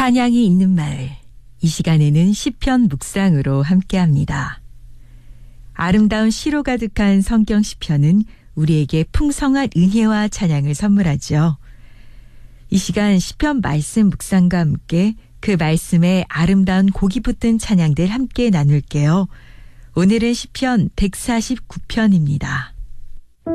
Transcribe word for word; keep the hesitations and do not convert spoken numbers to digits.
찬양이 있는 마을, 이 시간에는 시편 묵상으로 함께합니다. 아름다운 시로 가득한 성경 시편은 우리에게 풍성한 은혜와 찬양을 선물하죠. 이 시간 시편 말씀 묵상과 함께 그 말씀에 아름다운 곡이 붙은 찬양들 함께 나눌게요. 오늘은 시편 백사십구 편입니다.